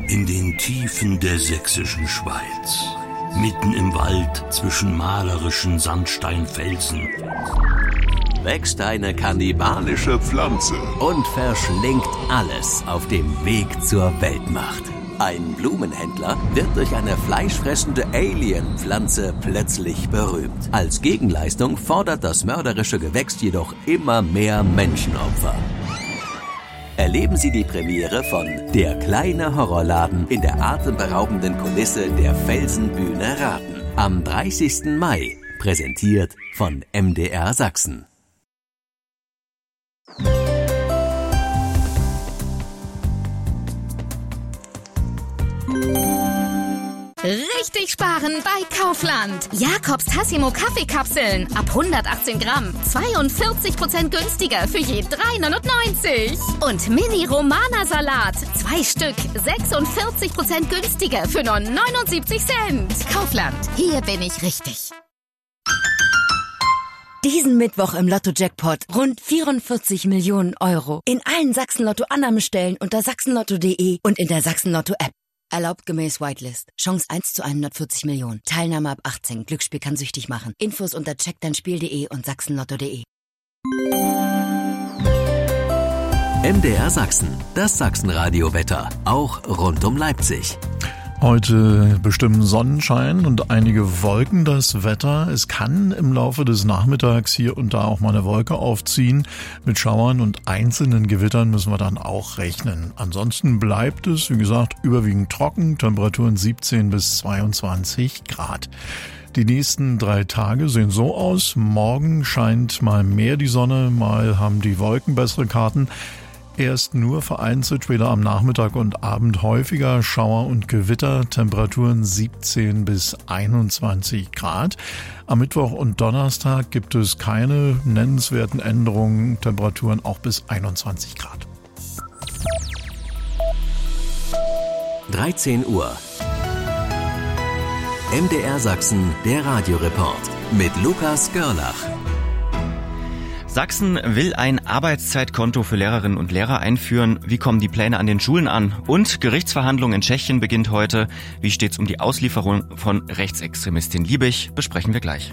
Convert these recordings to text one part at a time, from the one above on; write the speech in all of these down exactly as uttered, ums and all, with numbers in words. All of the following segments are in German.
In den Tiefen der sächsischen Schweiz, mitten im Wald zwischen malerischen Sandsteinfelsen, wächst eine kannibalische Pflanze und verschlingt alles auf dem Weg zur Weltmacht. Ein Blumenhändler wird durch eine fleischfressende Alien-Pflanze plötzlich berühmt. Als Gegenleistung fordert das mörderische Gewächs jedoch immer mehr Menschenopfer. Erleben Sie die Premiere von Der kleine Horrorladen in der atemberaubenden Kulisse der Felsenbühne Raten. Am dreißigsten Mai, präsentiert von M D R Sachsen. Richtig sparen bei Kaufland. Jakobs Tassimo Kaffeekapseln ab hundertachtzehn Gramm. zweiundvierzig Prozent günstiger für je drei neunundneunzig. Und Mini Romana Salat. Zwei Stück. sechsundvierzig Prozent günstiger für nur neunundsiebzig Cent. Kaufland. Hier bin ich richtig. Diesen Mittwoch im Lotto-Jackpot rund vierundvierzig Millionen Euro. In allen Sachsen-Lotto-Annahmestellen unter sachsenlotto punkt de und in der Sachsen-Lotto-App. Erlaubt gemäß Whitelist. Chance eins zu hundertvierzig Millionen. Teilnahme ab achtzehn. Glücksspiel kann süchtig machen. Infos unter check dein spiel punkt de und sachsenlotto punkt de. M D R Sachsen, das Sachsenradio-Wetter, auch rund um Leipzig. Heute bestimmen Sonnenschein und einige Wolken das Wetter. Es kann im Laufe des Nachmittags hier und da auch mal eine Wolke aufziehen. Mit Schauern und einzelnen Gewittern müssen wir dann auch rechnen. Ansonsten bleibt es, wie gesagt, überwiegend trocken. Temperaturen siebzehn bis zweiundzwanzig Grad. Die nächsten drei Tage sehen so aus. Morgen scheint mal mehr die Sonne, mal haben die Wolken bessere Karten. Erst nur vereinzelt, später am Nachmittag und Abend häufiger Schauer und Gewitter, Temperaturen siebzehn bis einundzwanzig Grad. Am Mittwoch und Donnerstag gibt es keine nennenswerten Änderungen, Temperaturen auch bis einundzwanzig Grad. dreizehn Uhr. M D R Sachsen, der Radioreport mit Lukas Görlach. Sachsen will ein Arbeitszeitkonto für Lehrerinnen und Lehrer einführen. Wie kommen die Pläne an den Schulen an? Und Gerichtsverhandlung in Tschechien beginnt heute. Wie steht's um die Auslieferung von Rechtsextremistin Liebig? Besprechen wir gleich.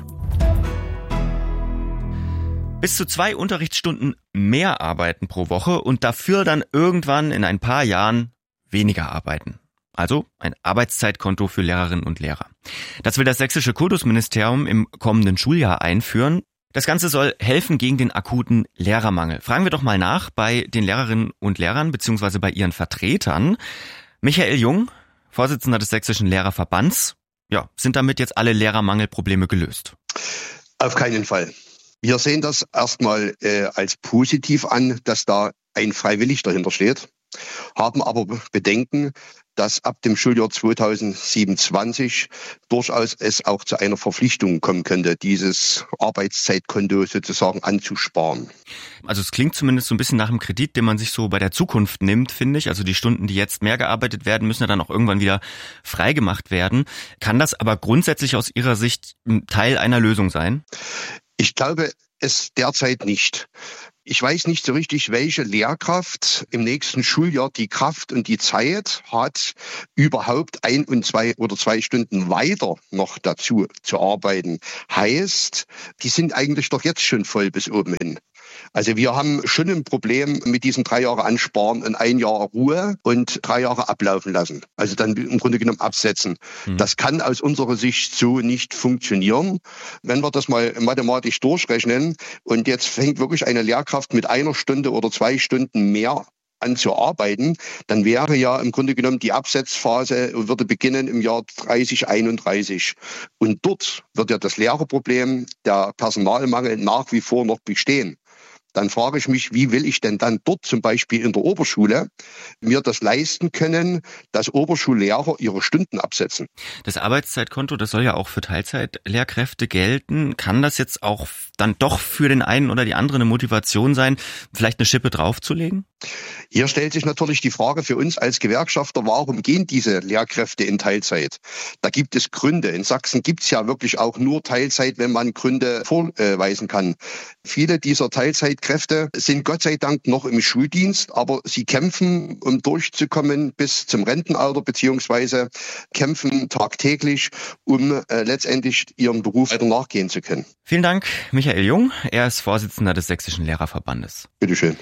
Bis zu zwei Unterrichtsstunden mehr arbeiten pro Woche und dafür dann irgendwann in ein paar Jahren weniger arbeiten. Also ein Arbeitszeitkonto für Lehrerinnen und Lehrer. Das will das sächsische Kultusministerium im kommenden Schuljahr einführen. Das Ganze soll helfen gegen den akuten Lehrermangel. Fragen wir doch mal nach bei den Lehrerinnen und Lehrern bzw. bei ihren Vertretern. Michael Jung, Vorsitzender des Sächsischen Lehrerverbands. Ja, sind damit jetzt alle Lehrermangelprobleme gelöst? Auf keinen Fall. Wir sehen das erstmal äh, als positiv an, dass da ein Freiwillig dahinter steht, haben aber Bedenken, dass ab dem Schuljahr zweitausendsiebenundzwanzig durchaus es auch zu einer Verpflichtung kommen könnte, dieses Arbeitszeitkonto sozusagen anzusparen. Also es klingt zumindest so ein bisschen nach einem Kredit, den man sich so bei der Zukunft nimmt, finde ich. Also die Stunden, die jetzt mehr gearbeitet werden, müssen ja dann auch irgendwann wieder freigemacht werden. Kann das aber grundsätzlich aus Ihrer Sicht ein Teil einer Lösung sein? Ich glaube es derzeit nicht. Ich weiß nicht so richtig, welche Lehrkraft im nächsten Schuljahr die Kraft und die Zeit hat, überhaupt ein und zwei oder zwei Stunden weiter noch dazu zu arbeiten. Heißt, die sind eigentlich doch jetzt schon voll bis oben hin. Also wir haben schon ein Problem mit diesen drei Jahre Ansparen und ein Jahr Ruhe und drei Jahre ablaufen lassen. Also dann im Grunde genommen absetzen. Mhm. Das kann aus unserer Sicht so nicht funktionieren. Wenn wir das mal mathematisch durchrechnen und jetzt fängt wirklich eine Lehrkraft mit einer Stunde oder zwei Stunden mehr an zu arbeiten, dann wäre ja im Grunde genommen die Absetzphase würde beginnen im Jahr dreißig einunddreißig. Und dort wird ja das Lehrerproblem, der Personalmangel nach wie vor noch bestehen. Dann frage ich mich, wie will ich denn dann dort zum Beispiel in der Oberschule mir das leisten können, dass Oberschullehrer ihre Stunden absetzen? Das Arbeitszeitkonto, das soll ja auch für Teilzeitlehrkräfte gelten. Kann das jetzt auch dann doch für den einen oder die andere eine Motivation sein, vielleicht eine Schippe draufzulegen? Hier stellt sich natürlich die Frage für uns als Gewerkschafter, warum gehen diese Lehrkräfte in Teilzeit? Da gibt es Gründe. In Sachsen gibt es ja wirklich auch nur Teilzeit, wenn man Gründe vorweisen kann. Viele dieser Teilzeitkräfte Lehrkräfte sind Gott sei Dank noch im Schuldienst, aber sie kämpfen, um durchzukommen bis zum Rentenalter, beziehungsweise kämpfen tagtäglich, um äh, letztendlich ihrem Beruf weiter nachgehen zu können. Vielen Dank, Michael Jung. Er ist Vorsitzender des Sächsischen Lehrerverbandes. Bitteschön.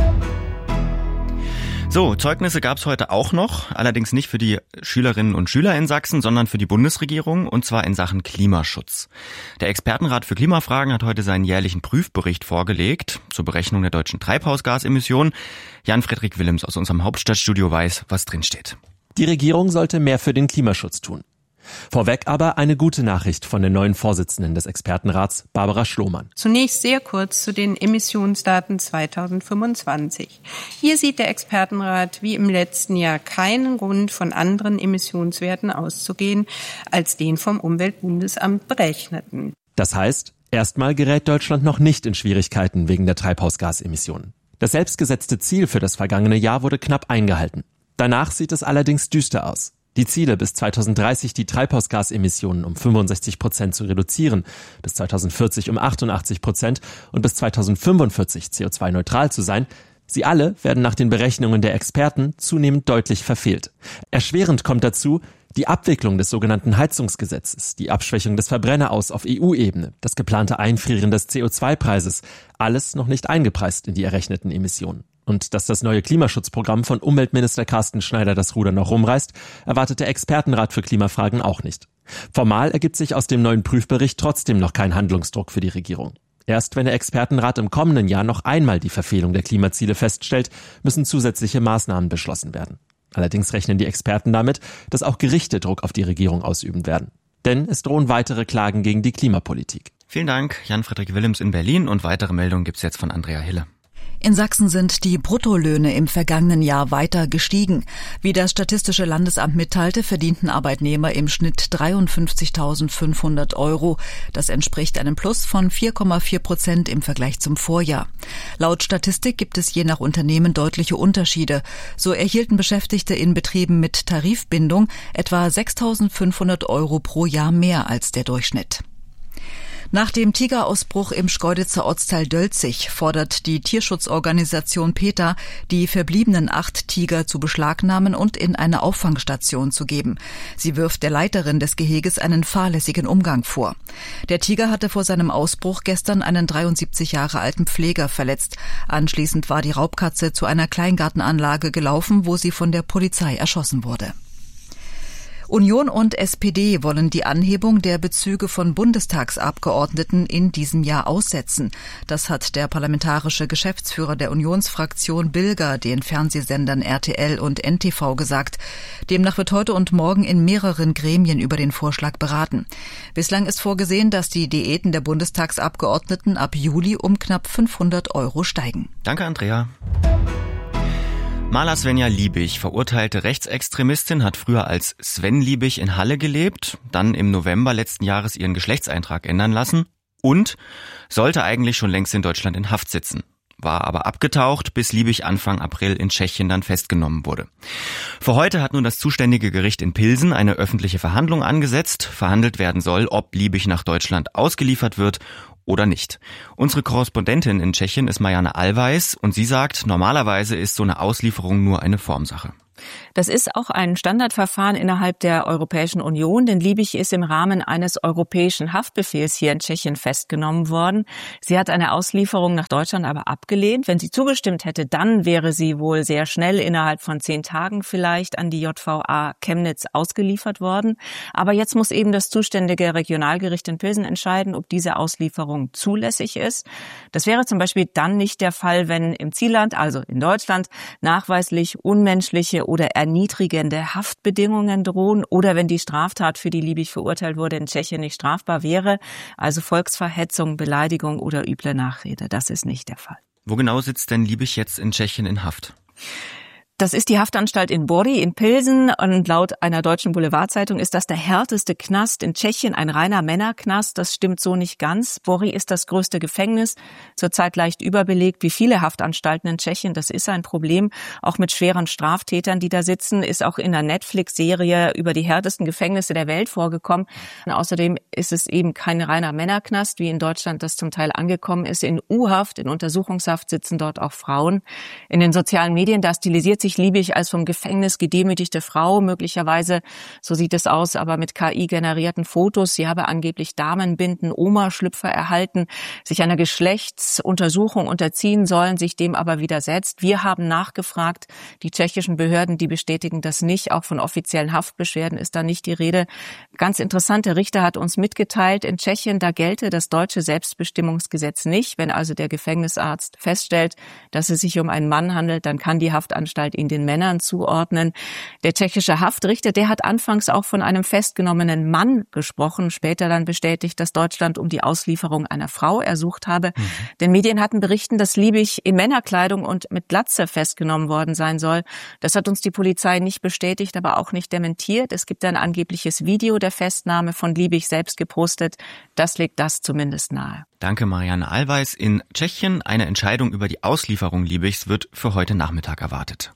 So, Zeugnisse gab es heute auch noch, allerdings nicht für die Schülerinnen und Schüler in Sachsen, sondern für die Bundesregierung, und zwar in Sachen Klimaschutz. Der Expertenrat für Klimafragen hat heute seinen jährlichen Prüfbericht vorgelegt zur Berechnung der deutschen Treibhausgasemissionen. Jan-Frederik Willems aus unserem Hauptstadtstudio weiß, was drinsteht. Die Regierung sollte mehr für den Klimaschutz tun. Vorweg aber eine gute Nachricht von der neuen Vorsitzenden des Expertenrats, Barbara Schlohmann. Zunächst sehr kurz zu den Emissionsdaten zweitausendfünfundzwanzig. Hier sieht der Expertenrat wie im letzten Jahr keinen Grund, von anderen Emissionswerten auszugehen, als den vom Umweltbundesamt berechneten. Das heißt, erstmal gerät Deutschland noch nicht in Schwierigkeiten wegen der Treibhausgasemissionen. Das selbstgesetzte Ziel für das vergangene Jahr wurde knapp eingehalten. Danach sieht es allerdings düster aus. Die Ziele, bis zweitausenddreißig die Treibhausgasemissionen um fünfundsechzig Prozent zu reduzieren, bis zweitausendvierzig um achtundachtzig Prozent und bis zweitausendfünfundvierzig C O zwei neutral zu sein, sie alle werden nach den Berechnungen der Experten zunehmend deutlich verfehlt. Erschwerend kommt dazu die Abwicklung des sogenannten Heizungsgesetzes, die Abschwächung des Verbrenneraus auf E U-Ebene, das geplante Einfrieren des C O zwei Preises, alles noch nicht eingepreist in die errechneten Emissionen. Und dass das neue Klimaschutzprogramm von Umweltminister Carsten Schneider das Ruder noch rumreißt, erwartet der Expertenrat für Klimafragen auch nicht. Formal ergibt sich aus dem neuen Prüfbericht trotzdem noch kein Handlungsdruck für die Regierung. Erst wenn der Expertenrat im kommenden Jahr noch einmal die Verfehlung der Klimaziele feststellt, müssen zusätzliche Maßnahmen beschlossen werden. Allerdings rechnen die Experten damit, dass auch Gerichte Druck auf die Regierung ausüben werden. Denn es drohen weitere Klagen gegen die Klimapolitik. Vielen Dank, Jan-Frederik Willems in Berlin, und weitere Meldungen gibt's jetzt von Andrea Hille. In Sachsen sind die Bruttolöhne im vergangenen Jahr weiter gestiegen. Wie das Statistische Landesamt mitteilte, verdienten Arbeitnehmer im Schnitt dreiundfünfzigtausendfünfhundert Euro. Das entspricht einem Plus von vier Komma vier Prozent im Vergleich zum Vorjahr. Laut Statistik gibt es je nach Unternehmen deutliche Unterschiede. So erhielten Beschäftigte in Betrieben mit Tarifbindung etwa sechstausendfünfhundert Euro pro Jahr mehr als der Durchschnitt. Nach dem Tigerausbruch im Schkeuditzer Ortsteil Dölzig fordert die Tierschutzorganisation PETA, die verbliebenen acht Tiger zu beschlagnahmen und in eine Auffangstation zu geben. Sie wirft der Leiterin des Geheges einen fahrlässigen Umgang vor. Der Tiger hatte vor seinem Ausbruch gestern einen dreiundsiebzig Jahre alten Pfleger verletzt. Anschließend war die Raubkatze zu einer Kleingartenanlage gelaufen, wo sie von der Polizei erschossen wurde. Union und S P D wollen die Anhebung der Bezüge von Bundestagsabgeordneten in diesem Jahr aussetzen. Das hat der parlamentarische Geschäftsführer der Unionsfraktion Bilger den Fernsehsendern R T L und N T V gesagt. Demnach wird heute und morgen in mehreren Gremien über den Vorschlag beraten. Bislang ist vorgesehen, dass die Diäten der Bundestagsabgeordneten ab Juli um knapp fünfhundert Euro steigen. Danke, Andrea. Maler Svenja Liebig, verurteilte Rechtsextremistin, hat früher als Sven Liebig in Halle gelebt, dann im November letzten Jahres ihren Geschlechtseintrag ändern lassen und sollte eigentlich schon längst in Deutschland in Haft sitzen, war aber abgetaucht, bis Liebig Anfang April in Tschechien dann festgenommen wurde. Für heute hat nun das zuständige Gericht in Pilsen eine öffentliche Verhandlung angesetzt. Verhandelt werden soll, ob Liebig nach Deutschland ausgeliefert wird oder nicht. Unsere Korrespondentin in Tschechien ist Marianne Allweis und sie sagt, normalerweise ist so eine Auslieferung nur eine Formsache. Das ist auch ein Standardverfahren innerhalb der Europäischen Union, denn Liebig ist im Rahmen eines europäischen Haftbefehls hier in Tschechien festgenommen worden. Sie hat eine Auslieferung nach Deutschland aber abgelehnt. Wenn sie zugestimmt hätte, dann wäre sie wohl sehr schnell, innerhalb von zehn Tagen vielleicht, an die J V A Chemnitz ausgeliefert worden. Aber jetzt muss eben das zuständige Regionalgericht in Pilsen entscheiden, ob diese Auslieferung zulässig ist. Das wäre zum Beispiel dann nicht der Fall, wenn im Zielland, also in Deutschland, nachweislich unmenschliche oder erniedrigende Haftbedingungen drohen oder wenn die Straftat, für die Liebig verurteilt wurde, in Tschechien nicht strafbar wäre, also Volksverhetzung, Beleidigung oder üble Nachrede. Das ist nicht der Fall. Wo genau sitzt denn Liebig jetzt in Tschechien in Haft? Das ist die Haftanstalt in Bori in Pilsen und laut einer deutschen Boulevardzeitung ist das der härteste Knast in Tschechien, ein reiner Männerknast. Das stimmt so nicht ganz. Bori ist das größte Gefängnis, zurzeit leicht überbelegt, wie viele Haftanstalten in Tschechien. Das ist ein Problem, auch mit schweren Straftätern, die da sitzen, ist auch in der Netflix-Serie über die härtesten Gefängnisse der Welt vorgekommen. Und außerdem ist es eben kein reiner Männerknast, wie in Deutschland das zum Teil angekommen ist. In U-Haft, in Untersuchungshaft sitzen dort auch Frauen. In den sozialen Medien, da stilisiert sich Liebig als vom Gefängnis gedemütigte Frau, möglicherweise, so sieht es aus, aber mit K I-generierten Fotos. Sie habe angeblich Damenbinden, Oma-Schlüpfer erhalten, sich einer Geschlechtsuntersuchung unterziehen sollen, sich dem aber widersetzt. Wir haben nachgefragt, die tschechischen Behörden, die bestätigen das nicht. Auch von offiziellen Haftbeschwerden ist da nicht die Rede. Ganz interessant, der Richter hat uns mitgeteilt, in Tschechien, da gelte das deutsche Selbstbestimmungsgesetz nicht. Wenn also der Gefängnisarzt feststellt, dass es sich um einen Mann handelt, dann kann die Haftanstalt ihn den Männern zuordnen. Der tschechische Haftrichter, der hat anfangs auch von einem festgenommenen Mann gesprochen, später dann bestätigt, dass Deutschland um die Auslieferung einer Frau ersucht habe. Mhm. Denn Medien hatten berichten, dass Liebig in Männerkleidung und mit Glatze festgenommen worden sein soll. Das hat uns die Polizei nicht bestätigt, aber auch nicht dementiert. Es gibt ein angebliches Video der Festnahme von Liebig selbst gepostet. Das legt das zumindest nahe. Danke, Marianne Allweis. In Tschechien eine Entscheidung über die Auslieferung Liebigs wird für heute Nachmittag erwartet.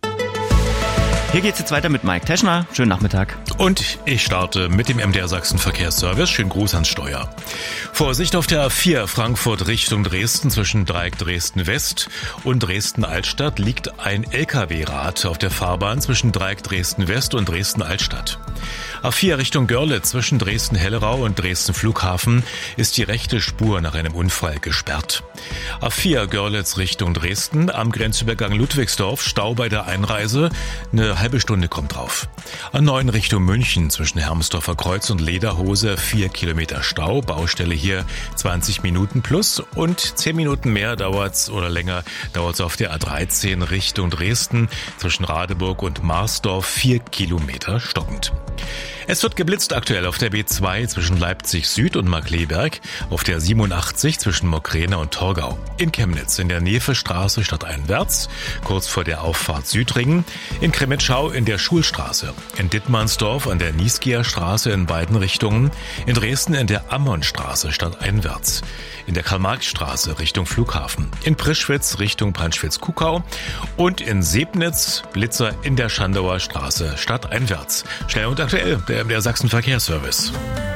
Hier geht's jetzt weiter mit Mike Teschner. Schönen Nachmittag. Und ich starte mit dem M D R Sachsen Verkehrsservice. Schönen Gruß ans Steuer. Vorsicht auf der A vier Frankfurt Richtung Dresden zwischen Dreieck Dresden West und Dresden Altstadt liegt ein L K W-Rad auf der Fahrbahn zwischen Dreieck Dresden West und Dresden Altstadt. A vier Richtung Görlitz zwischen Dresden-Hellerau und Dresden Flughafen ist die rechte Spur nach einem Unfall gesperrt. A vier Görlitz Richtung Dresden am Grenzübergang Ludwigsdorf Stau bei der Einreise. Eine halbe Stunde kommt drauf. A neun Richtung München zwischen Hermsdorfer Kreuz und Lederhose vier Kilometer Stau. Baustelle hier zwanzig Minuten plus und zehn Minuten mehr dauert's oder länger dauert's auf der A dreizehn Richtung Dresden zwischen Radeburg und Marsdorf vier Kilometer stockend. Es wird geblitzt aktuell auf der B zwei zwischen Leipzig Süd und Markkleeberg, auf der siebenundachtzig zwischen Mockrena und Torgau, in Chemnitz in der Nevestraße stadteinwärts, kurz vor der Auffahrt Südring, in Kremitschau in der Schulstraße, in Dittmannsdorf an der Nieskeer Straße in beiden Richtungen, in Dresden in der Ammonstraße stadteinwärts, in der Karl-Marx-Straße Richtung Flughafen, in Prischwitz Richtung Panschwitz-Kuckau und in Sebnitz Blitzer in der Schandauer Straße stadteinwärts. Schnell und aktuell, der M D R Sachsen Verkehrsservice.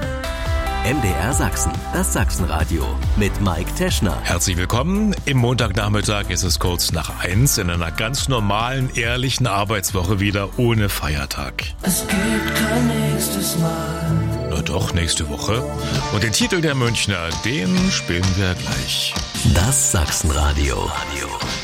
M D R Sachsen, das Sachsenradio mit Mike Teschner. Herzlich willkommen. Im Montagnachmittag ist es kurz nach eins in einer ganz normalen, ehrlichen Arbeitswoche wieder ohne Feiertag. Es gibt kein nächstes Mal. Na doch, nächste Woche. Und den Titel der Münchner, den spielen wir gleich. Das Sachsenradio.